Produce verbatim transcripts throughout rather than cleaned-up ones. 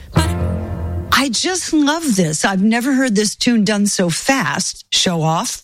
I just love this. I've never heard this tune done so fast. Show off.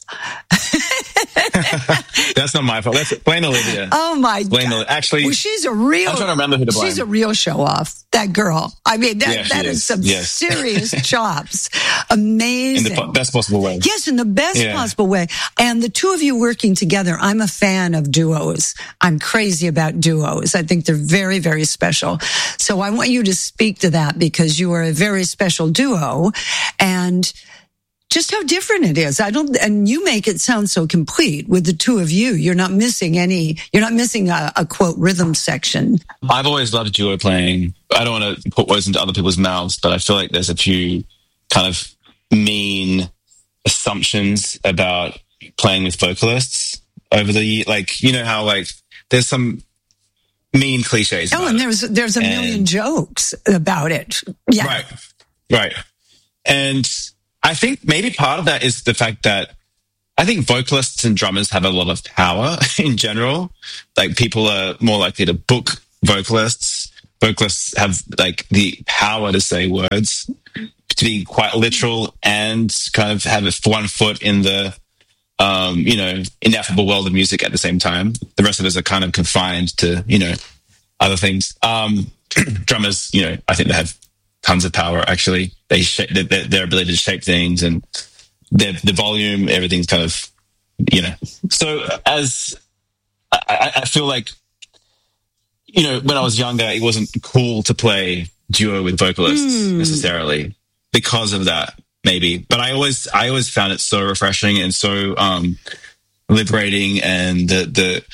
That's not my fault. That's blame Olivia. Oh my blame God! Oli- Actually, well, she's a real. I'm trying to remember who to blame. She's a real show off. That girl. I mean, that Yeah, she that is, is. some Yes. serious chops. Amazing. In the po- best possible way. Yes, in the best Yeah. possible way. And the two of you working together, I'm a fan of duos. I'm crazy about duos. I think they're very, very special. So I want you to speak to that because you are a very special duo and just how different it is. I don't, and you make it sound so complete with the two of you. You're not missing any, you're not missing a, a quote rhythm section. I've always loved duo playing. I don't want to put words into other people's mouths, but I feel like there's a few kind of mean assumptions about playing with vocalists over the year. Like, you know how like there's some mean cliches. Oh, and it. there's, there's a And- million jokes about it. Yeah. Right. Right. And I think maybe part of that is the fact that I think vocalists and drummers have a lot of power in general. Like people are more likely to book vocalists. Vocalists have like the power to say words, to be quite literal and kind of have one foot in the, um, you know, ineffable world of music at the same time. The rest of us are kind of confined to, you know, other things. Um, drummers, you know, I think they have tons of power. Actually, they shape their, their ability to shape things and their the volume, everything's kind of, you know. So as I, I feel like, you know, when I was younger, it wasn't cool to play duo with vocalists Mm. necessarily because of that, maybe. But I always, I always found it so refreshing and so um, liberating, and the the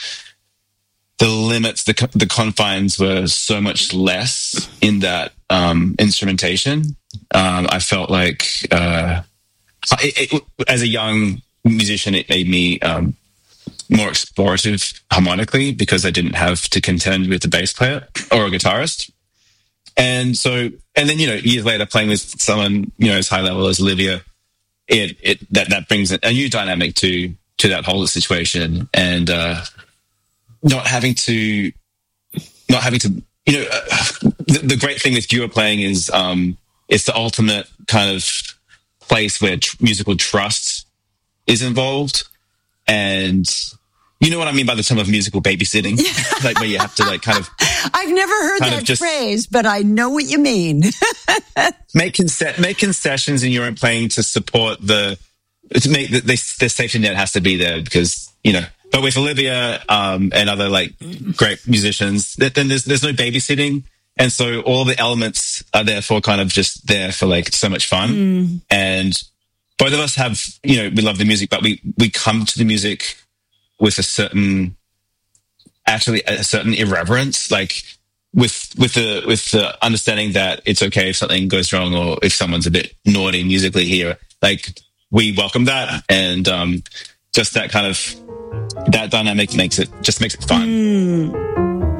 the limits, the the confines were so much less in that um, instrumentation. Um, I felt like uh, it, it, as a young musician, it made me um, more explorative harmonically because I didn't have to contend with a bass player or a guitarist. And so, and then, you know, years later playing with someone, you know, as high level as Olivia, it, it, that, that brings a new dynamic to, to that whole situation. And, uh, not having to, not having to, you know, uh, the, the great thing with duo playing is, um, it's the ultimate kind of place where tr- musical trust is involved. And, you know what I mean by the term of musical babysitting? Like where you have to like kind of... I've never heard that just phrase, but I know what you mean. make, conce- make concessions in your own playing to support the... To make the, the, the safety net has to be there because, you know... But with Olivia um, and other like great musicians, then there's there's no babysitting. And so all the elements are therefore kind of just there for like so much fun. Mm. And both of us have, you know, we love the music, but we, we come to the music with a certain, actually a certain irreverence, like with, with the, with the understanding that it's okay if something goes wrong or if someone's a bit naughty musically here, like we welcome that. And, um, just that kind of, that dynamic makes it, just makes it fun. Mm.